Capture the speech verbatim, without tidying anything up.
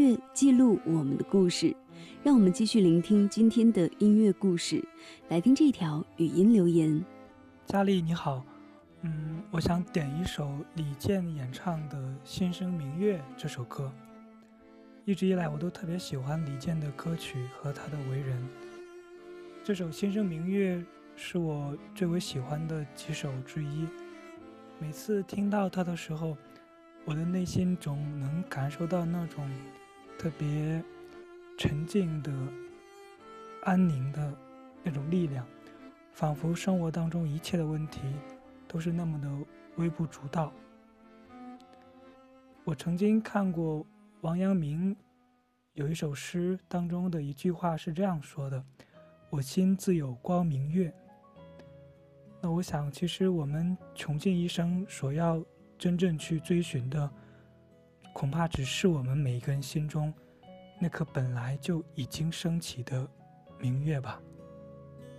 乐记录我们的故事，让我们继续聆听今天的音乐故事。来听这条语音留言。 佳丽你好，嗯，我想点一首李健演唱的《心声明月》这首歌。一直以来我都特别喜欢李健的歌曲和他的为人。这首《心声明月》是我最为喜欢的几首之一。每次听到它的时候，我的内心总能感受到那种特别沉静的、安宁的那种力量，仿佛生活当中一切的问题都是那么的微不足道。我曾经看过王阳明有一首诗当中的一句话是这样说的：我心自有光明月。那我想其实我们穷尽一生所要真正去追寻的，恐怕只是我们每一个人心中那颗本来就已经升起的明月吧。